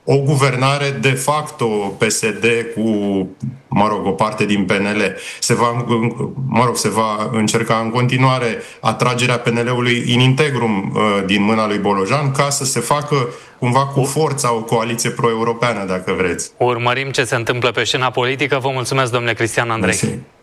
o guvernare de facto PSD cu, o parte din PNL. Se va încerca în continuare atragerea PNL-ului in integrum din mâna lui Bolojan ca să se facă cumva cu forța o coaliție pro-europeană, dacă vreți. Urmărim ce se întâmplă pe scena politică. Vă mulțumesc, domnule Cristian Andrei. Mersi.